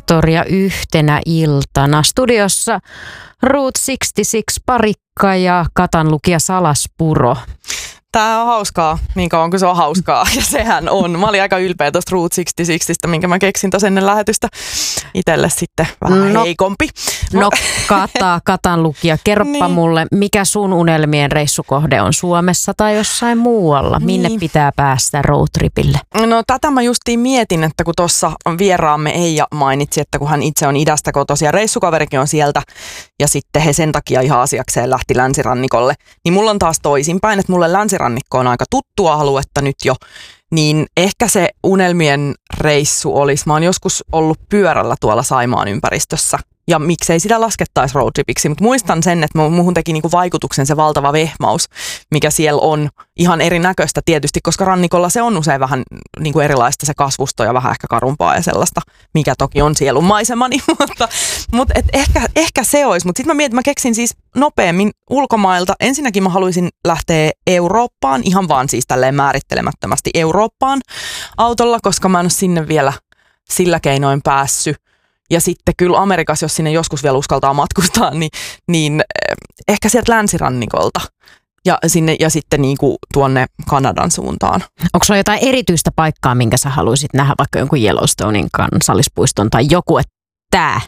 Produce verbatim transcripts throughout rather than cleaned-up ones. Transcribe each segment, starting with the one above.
Victoria yhtenä iltana. Studiossa Route kuusikymmentäkuusi Parikka ja Katan lukija Salaspuro. Tää on hauskaa, niin kauan kuin se on hauskaa, ja sehän on. Mä olin aika ylpeä tuosta Route kuusikymmentäkuusi, minkä mä keksin tuossa ennen lähetystä. Itelle sitten vähän no, heikompi. No Kata, Katan lukija, kerropa niin. mulle, mikä sun unelmien reissukohde on Suomessa tai jossain muualla? Minne niin. pitää päästä roadtripille? No tätä mä justiin mietin, että kun tuossa vieraamme Eija mainitsi, että kun hän itse on idästä kotoisin ja reissukaverikin on sieltä, ja sitten he sen takia ihan asiakseen lähti länsirannikolle, niin mulla on taas toisinpäin, että mulle länsirannikko on aika tuttua aluetta nyt jo, niin ehkä se unelmien reissu olisi. Mä oon joskus ollut pyörällä tuolla Saimaan ympäristössä. Ja miksei sitä laskettaisi roadtripiksi, mutta muistan sen, että muuhun teki niinku vaikutuksen se valtava vehmaus, mikä siellä on ihan erinäköistä tietysti, koska rannikolla se on usein vähän niinku erilaista se kasvusto ja vähän ehkä karumpaa ja sellaista, mikä toki on sielun maisemani, mutta, mutta et ehkä, ehkä se olisi. Mutta sitten mä mietin, mä keksin siis nopeammin ulkomailta. Ensinnäkin mä haluaisin lähteä Eurooppaan, ihan vaan siis tälleen määrittelemättömästi Eurooppaan autolla, koska mä en ole sinne vielä sillä keinoin päässyt. Ja sitten kyllä Amerikassa, jos sinne joskus vielä uskaltaa matkustaa, niin, niin ehkä sieltä länsirannikolta ja, sinne, ja sitten niin kuin tuonne Kanadan suuntaan. Onko sulla jotain erityistä paikkaa, minkä sä haluaisit nähdä, vaikka jonkun Yellowstonein kansallispuiston tai joku, että tää?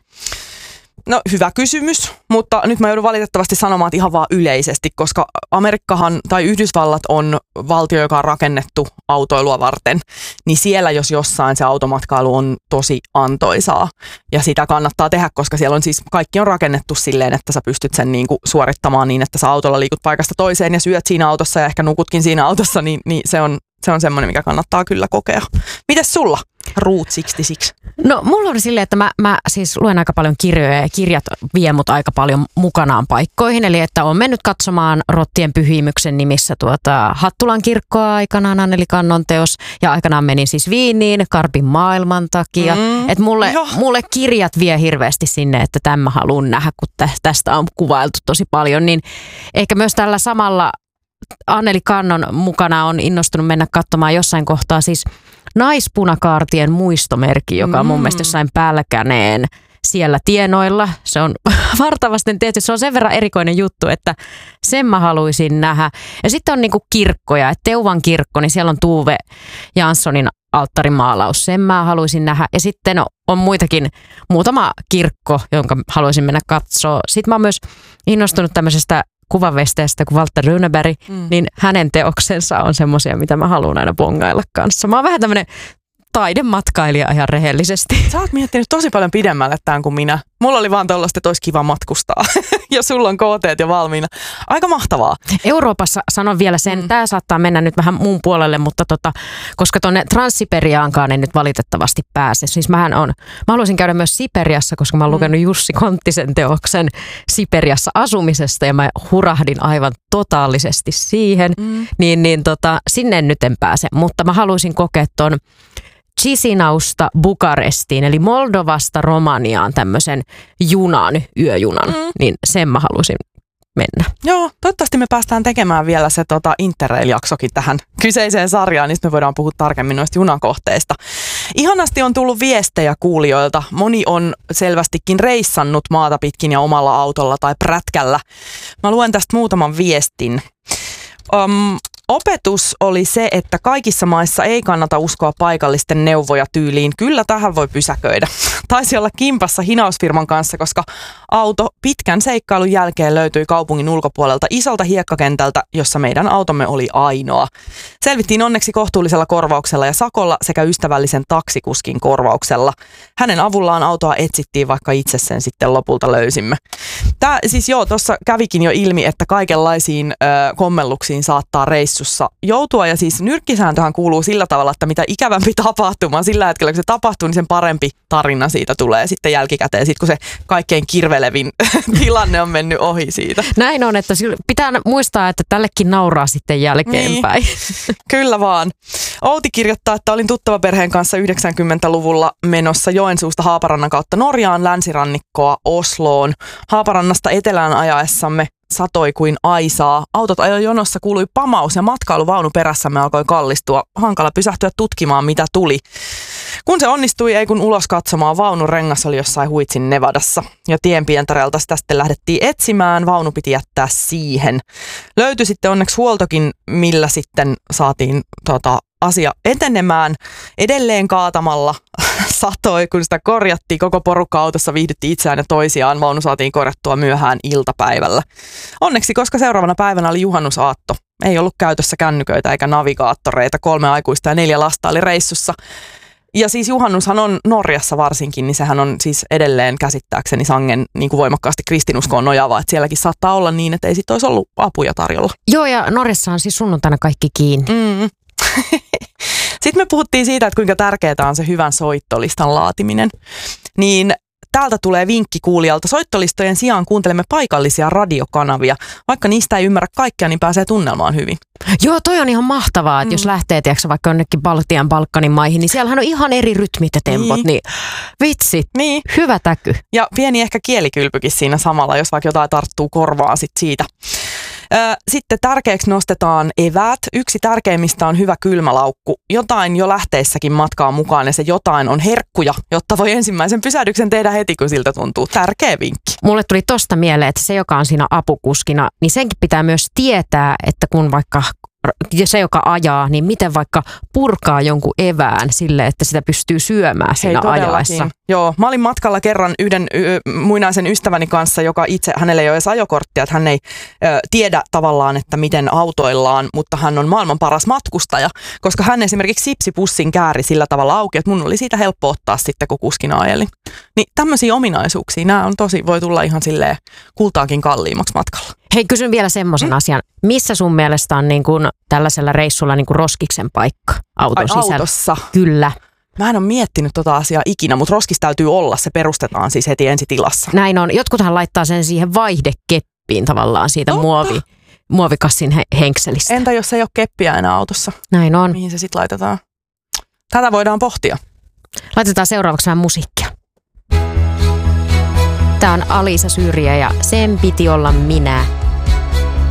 No hyvä kysymys, mutta nyt mä joudun valitettavasti sanomaan, että ihan vaan yleisesti, koska Amerikkahan tai Yhdysvallat on valtio, joka on rakennettu autoilua varten, niin siellä jos jossain se automatkailu on tosi antoisaa ja sitä kannattaa tehdä, koska siellä on siis kaikki on rakennettu silleen, että sä pystyt sen niin kuin suorittamaan niin, että sä autolla liikut paikasta toiseen ja syöt siinä autossa ja ehkä nukutkin siinä autossa, niin, niin se on Se on semmoinen, mikä kannattaa kyllä kokea. Mites sulla, Route kuusikymmentäkuusi? No mulla on silleen, että mä, mä siis luen aika paljon kirjoja ja kirjat vie mut aika paljon mukanaan paikkoihin. Eli että olen mennyt katsomaan Rottien pyhimyksen nimissä tuota Hattulan kirkkoa aikanaan, Anneli Kannon teos. Ja aikanaan menin siis Viiniin Karpin maailman takia. Mm, että mulle, mulle kirjat vie hirveästi sinne, että tämän mä haluan nähdä, kun tästä on kuvailtu tosi paljon. Niin ehkä myös tällä samalla Anneli Kannon mukana on innostunut mennä katsomaan jossain kohtaa siis naispunakaartien muistomerkki, joka on mun mielestä jossain Pälkäneen siellä tienoilla. Se on vartavasten tehty. Se on sen verran erikoinen juttu, että sen mä haluaisin nähdä. Ja sitten on niinku kirkkoja. Et Teuvan kirkko, niin siellä on Tuve Janssonin alttarimaalaus. Sen mä haluaisin nähdä. Ja sitten on muitakin, muutama kirkko, jonka haluaisin mennä katsoa. Sitten mä oon myös innostunut tämmöisestä kuvanveistäjästä kuin Walter Runeberg, mm. niin hänen teoksensa on semmoisia, mitä mä haluan aina bongailla kanssa. Mä oon vähän tämmönen taidematkailija ihan rehellisesti. Sä oot miettinyt tosi paljon pidemmälle tämän kuin minä. Mulla oli vaan tollaista, että olisi kiva matkustaa. Ja sulla on kooteet jo valmiina. Aika mahtavaa. Euroopassa sanon vielä sen, mm. tämä saattaa mennä nyt vähän muun puolelle, mutta tota, koska tuonne Transsiperiaankaan en nyt valitettavasti pääse. Siis mähän on, mä haluaisin käydä myös Siperiassa, koska mä oon mm. lukenut Jussi Konttisen teoksen Siperiassa asumisesta ja mä hurahdin aivan totaalisesti siihen. Mm. Niin, niin tota, sinne nyt en pääse, mutta mä haluaisin kokea ton Chisinausta Bukarestiin, eli Moldovasta Romaniaan tämmöisen junan, yöjunan, mm. niin sen mä halusin mennä. Joo, toivottavasti me päästään tekemään vielä se tota, Interrail-jaksokin tähän kyseiseen sarjaan, niin me voidaan puhua tarkemmin noista junakohteista. Ihanasti on tullut viestejä kuulijoilta. Moni on selvästikin reissannut maata pitkin ja omalla autolla tai prätkällä. Mä luen tästä muutaman viestin. Um, Opetus oli se, että kaikissa maissa ei kannata uskoa paikallisten neuvoja tyyliin. Kyllä tähän voi pysäköidä. Taisi olla kimpassa hinausfirman kanssa, koska auto pitkän seikkailun jälkeen löytyi kaupungin ulkopuolelta isolta hiekkakentältä, jossa meidän automme oli ainoa. Selvittiin onneksi kohtuullisella korvauksella ja sakolla sekä ystävällisen taksikuskin korvauksella. Hänen avullaan autoa etsittiin, vaikka itse sen sitten lopulta löysimme. Tää siis joo, tuossa kävikin jo ilmi, että kaikenlaisiin ö, kommelluksiin saattaa reissussa joutua. Ja siis nyrkkisääntöhän kuuluu sillä tavalla, että mitä ikävämpi tapahtuma sillä hetkellä, kun se tapahtuu, niin sen parempi tarina siitä tulee sitten jälkikäteen, sit kun se kaikkein kirvelevin tilanne on mennyt ohi siitä. Näin on, että pitää muistaa, että tällekin nauraa sitten jälkeenpäin. Niin. Kyllä vaan. Outi kirjoittaa, että olin tuttava perheen kanssa yhdeksänkymmentäluvulla menossa Joensuusta Haaparannan kautta Norjaan, länsirannikkoa Osloon. Haaparannasta etelään ajaessamme satoi kuin aisaa. Autot ajoi jonossa, kuului pamaus ja matkailuvaunu perässämme alkoi kallistua. Hankala pysähtyä tutkimaan, mitä tuli. Kun se onnistui, ei kun ulos katsomaan, vaunun rengas oli jossain huitsin Nevadassa. Ja tienpientareelta sitä sitten lähdettiin etsimään, vaunu piti jättää siihen. Löytyi sitten onneksi huoltokin, millä sitten saatiin tota, asia etenemään. Edelleen kaatamalla satoi, kun sitä korjattiin, koko porukka autossa viihdytti itseään ja toisiaan. Vaunu saatiin korjattua myöhään iltapäivällä. Onneksi, koska seuraavana päivänä oli juhannusaatto. Ei ollut käytössä kännyköitä eikä navigaattoreita. Kolme aikuista ja neljä lasta oli reissussa. Ja siis juhannushan on Norjassa varsinkin, niin sehän on siis edelleen käsittääkseni sangen niin kuin voimakkaasti kristinuskoon nojaava, että sielläkin saattaa olla niin, että ei sit olisi ollut apuja tarjolla. Joo, ja Norjassa on siis sunnuntaina kaikki kiinni. Mm. Sitten me puhuttiin siitä, että kuinka tärkeää on se hyvän soittolistan laatiminen. Niin täältä tulee vinkki kuulijalta. Soittolistojen sijaan kuuntelemme paikallisia radiokanavia. Vaikka niistä ei ymmärrä kaikkea, niin pääsee tunnelmaan hyvin. Joo, toi on ihan mahtavaa, että mm. jos lähtee tiedätkö, vaikka jonnekin Baltian, Balkanin maihin, niin siellähän on ihan eri rytmit ja tempot, niin, niin vitsit, niin. Hyvä täky. Ja pieni ehkä kielikylpykin siinä samalla, jos vaikka jotain tarttuu korvaan sit siitä. Sitten tärkeäksi nostetaan eväät. Yksi tärkeimmistä on hyvä kylmälaukku. Jotain jo lähteessäkin matkaa mukaan ja se jotain on herkkuja, jotta voi ensimmäisen pysähdyksen tehdä heti, kun siltä tuntuu. Tärkeä vinkki. Mulle tuli tosta mieleen, että se, joka on siinä apukuskina, niin senkin pitää myös tietää, että kun vaikka se, joka ajaa, niin miten vaikka purkaa jonkun evään sille, että sitä pystyy syömään siinä Hei, ajaessa. Joo, mä olin matkalla kerran yhden y- muinaisen ystäväni kanssa, joka itse, hänellä ei ole edes ajokorttia, että hän ei ö, tiedä tavallaan, että miten autoillaan, mutta hän on maailman paras matkustaja, koska hän esimerkiksi sipsipussin kääri sillä tavalla auki, että mun oli siitä helppo ottaa sitten, kun kuskina ajelin. Niin tämmöisiä ominaisuuksia, nämä on tosi, voi tulla ihan silleen kultaakin kalliimmaksi matkalla. Hei, kysyn vielä semmoisen hmm? asian. Missä sun mielestä on niin kuin tällaisella reissulla niin kuin roskiksen paikka auton Ai, sisällä? Autossa? Kyllä. Mä en ole miettinyt tota asiaa ikinä, mutta roskis täytyy olla. Se perustetaan siis heti ensitilassa. Näin on. Jotkuthan laittaa sen siihen vaihdekeppiin tavallaan siitä muovi, muovikassin he- henkselistä. Entä jos ei ole keppiä enää autossa? Näin on. Mihin se sitten laitetaan? Tätä voidaan pohtia. Laitetaan seuraavaksi vähän musiikkia. Tää on Alisa Syrjä ja Sen piti olla minä.